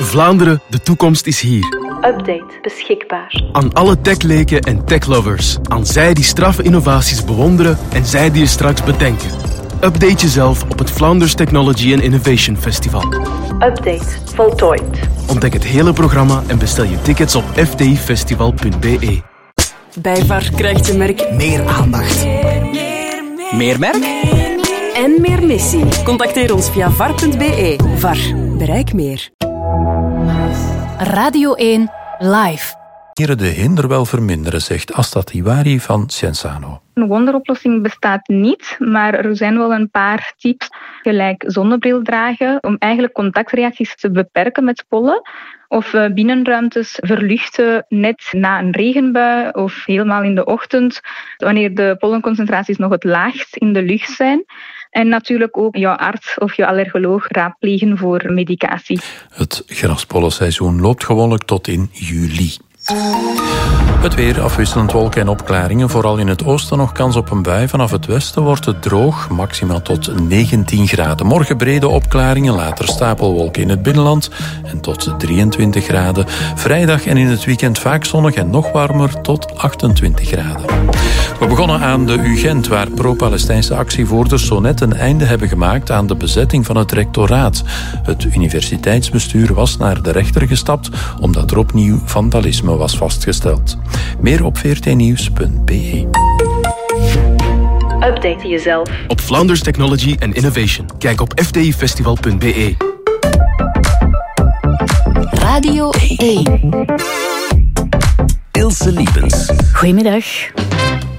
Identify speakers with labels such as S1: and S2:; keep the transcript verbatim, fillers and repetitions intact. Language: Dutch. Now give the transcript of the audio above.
S1: Vlaanderen, de toekomst is hier.
S2: Update beschikbaar.
S1: Aan alle techleken en techlovers. Aan zij die straffe innovaties bewonderen en zij die je straks bedenken. Update jezelf op het Flanders Technology and Innovation Festival.
S2: Update voltooid.
S1: Ontdek het hele programma en bestel je tickets op f t i festival punt b e.
S3: Bij V A R krijgt je merk
S4: meer aandacht.
S3: Meer, meer, meer,
S4: meer merk?
S3: En meer missie. Contacteer ons via var punt b e. V A R. Bereik meer.
S5: Radio één Live.
S6: Hier de hinder wel verminderen, zegt Asta Tiwari van Cienzano.
S7: Een wonderoplossing bestaat niet, maar er zijn wel een paar tips, gelijk zonnebril dragen, om eigenlijk contactreacties te beperken met pollen. Of binnenruimtes verluchten net na een regenbui of helemaal in de ochtend, wanneer de pollenconcentraties nog het laagst in de lucht zijn. En natuurlijk ook jouw arts of je allergoloog raadplegen voor medicatie.
S6: Het graspollenseizoen loopt gewoonlijk tot in juli. Het weer, afwisselend wolken en opklaringen. Vooral in het oosten nog kans op een bui. Vanaf het westen wordt het droog, maximaal tot negentien graden. Morgen brede opklaringen, later stapelwolken in het binnenland en tot drieëntwintig graden. Vrijdag en in het weekend vaak zonnig en nog warmer tot achtentwintig graden. We begonnen aan de U Gent, waar pro-Palestijnse actievoerders zo net een einde hebben gemaakt aan de bezetting van het rectoraat. Het universiteitsbestuur was naar de rechter gestapt omdat er opnieuw vandalisme was vastgesteld. Meer op v r t nieuws punt b e.
S2: Update jezelf
S1: op Flanders Technology and Innovation. Kijk op f t i festival punt b e.
S5: Radio één.
S4: Ilse Liepens.
S5: Goedemiddag.